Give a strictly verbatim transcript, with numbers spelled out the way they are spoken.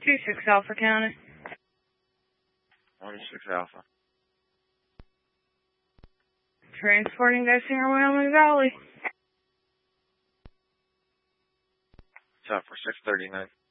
two six Alpha County. one six Alpha. Transporting Geisinger, Wyoming Valley. It's up for six thirty-nine.